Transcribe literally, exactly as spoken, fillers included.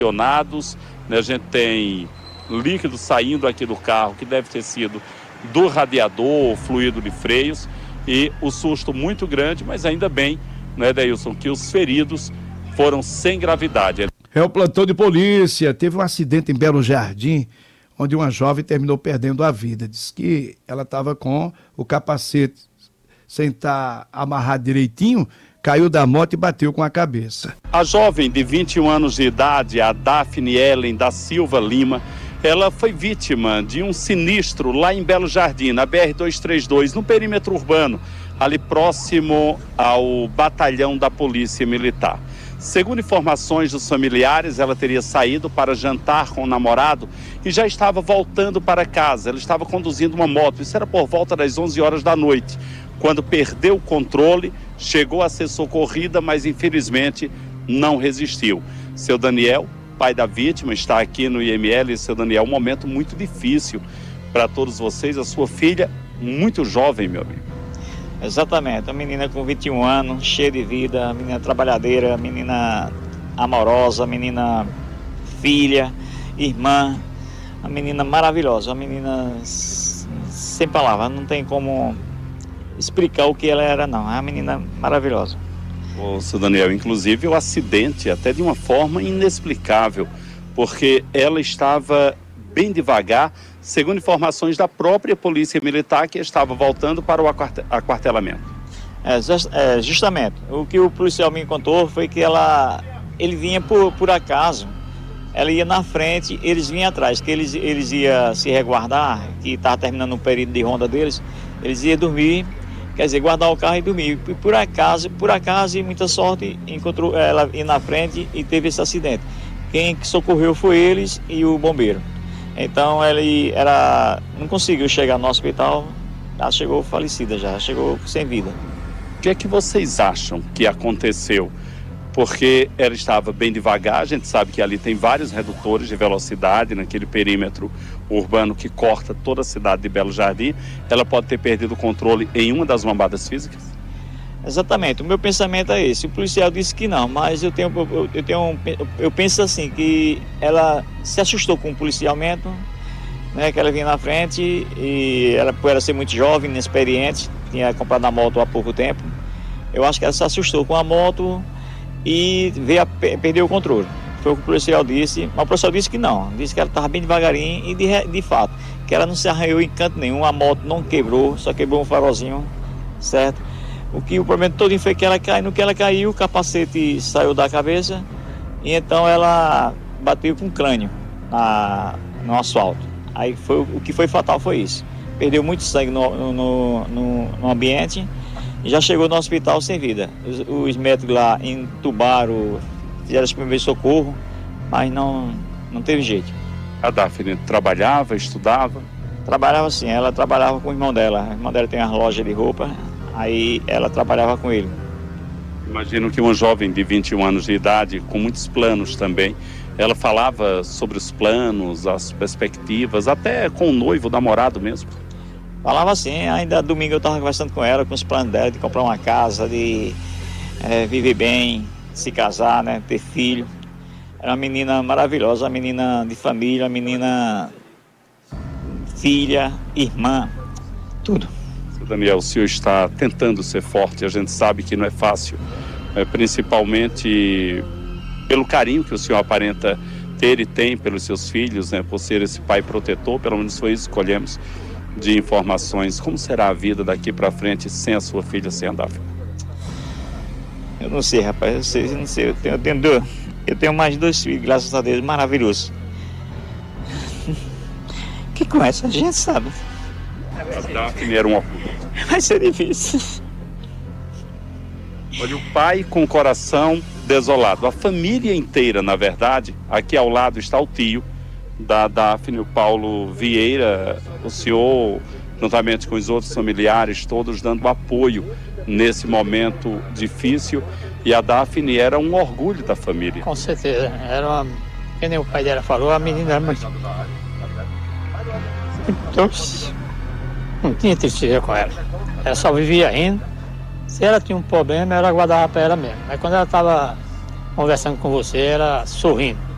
Né? A gente tem líquido saindo aqui do carro, que deve ter sido do radiador, fluido de freios, e o susto muito grande, mas ainda bem, né, Deilson, que os feridos foram sem gravidade. É o plantão de polícia. Teve um acidente em Belo Jardim, onde uma jovem terminou perdendo a vida. Diz que ela estava com o capacete sem estar amarrado direitinho, caiu da moto e bateu com a cabeça. A jovem de vinte e um anos de idade, a Daphne Ellen da Silva Lima, ela foi vítima de um sinistro lá em Belo Jardim, na B R duzentos e trinta e dois, no perímetro urbano, ali próximo ao batalhão da Polícia Militar. Segundo informações dos familiares, ela teria saído para jantar com o namorado e já estava voltando para casa. Ela estava conduzindo uma moto, isso era por volta das onze horas da noite, quando perdeu o controle, chegou a ser socorrida, mas infelizmente não resistiu. Seu Daniel, pai da vítima, está aqui no I M L. Seu Daniel, um momento muito difícil para todos vocês. A sua filha, muito jovem, meu amigo. Exatamente, uma menina com vinte e um anos, cheia de vida, menina trabalhadeira, menina amorosa, menina filha, irmã, uma menina maravilhosa, uma menina sem palavras, não tem como explicar o que ela era, não. É uma menina maravilhosa. Ô, seu Daniel, inclusive o acidente até de uma forma inexplicável, porque ela estava bem devagar, segundo informações da própria Polícia Militar, que estava voltando para o aquartelamento. É, justamente, o que o policial me contou foi que ela, ele vinha por, por acaso, ela ia na frente, eles vinham atrás, que eles, eles iam se resguardar, que estava terminando o período de ronda deles, eles iam dormir, quer dizer, guardar o carro e dormir. E por acaso, por acaso e muita sorte, encontrou ela ir na frente e teve esse acidente. Quem socorreu foi eles e o bombeiro. Então ele era, não conseguiu chegar no hospital, ela chegou falecida já, chegou sem vida. O que é que vocês acham que aconteceu? Porque ela estava bem devagar, a gente sabe que ali tem vários redutores de velocidade naquele perímetro urbano que corta toda a cidade de Belo Jardim. Ela pode ter perdido o controle em uma das lombadas físicas? Exatamente, o meu pensamento é esse. O policial disse que não, mas eu tenho, eu, eu tenho um, eu penso assim, que ela se assustou com o policiamento, né, que ela vinha na frente e ela, por ela ser muito jovem, inexperiente, tinha comprado a moto há pouco tempo, eu acho que ela se assustou com a moto e veio a, perdeu o controle. Foi o que o policial disse, mas o policial disse que não, disse que ela estava bem devagarinho e de, de fato, que ela não se arranhou em canto nenhum, a moto não quebrou, só quebrou um farolzinho, certo? O que o problema todo foi que ela caiu, no que ela caiu, o capacete saiu da cabeça e então ela bateu com o crânio na, no asfalto. Aí foi, o que foi fatal foi isso. Perdeu muito sangue no, no, no, no ambiente e já chegou no hospital sem vida. Os, os médicos lá entubaram, fizeram os primeiros socorro, mas não, não teve jeito. A Daphne trabalhava, estudava? Trabalhava sim, ela trabalhava com o irmão dela. O irmão dela tem uma loja de roupa. Aí ela trabalhava com ele. Imagino que uma jovem de vinte e um anos de idade, com muitos planos também, ela falava sobre os planos, as perspectivas, até com o noivo, o namorado mesmo. Falava assim, ainda domingo eu estava conversando com ela, com os planos dela, de comprar uma casa, de é, viver bem, se casar, né, ter filho. Era uma menina maravilhosa, uma menina de família, uma menina filha, irmã, tudo. Daniel, o senhor está tentando ser forte, a gente sabe que não é fácil, é, principalmente pelo carinho que o senhor aparenta ter e tem pelos seus filhos, né, por ser esse pai protetor, pelo menos foi isso que escolhemos de informações. Como será a vida daqui para frente sem a sua filha, sem a Daphne? Eu não sei, rapaz, eu, sei, eu não sei, eu tenho, eu, tenho dois, eu tenho mais dois filhos, graças a Deus, maravilhoso. Que com essa a gente sabe. A Daphne era um orgulho. Vai ser difícil. Olha, o pai com o coração desolado. A família inteira, na verdade. Aqui ao lado está o tio da Daphne, o Paulo Vieira. O senhor, juntamente com os outros familiares, todos dando apoio nesse momento difícil. E a Daphne era um orgulho da família. Com certeza. Era uma, que nem o pai dela falou, a menina era muito... Então, não tinha tristeza com ela. Ela só vivia rindo. Se ela tinha um problema, ela guardava para ela mesmo. Mas quando ela estava conversando com você, ela sorrindo.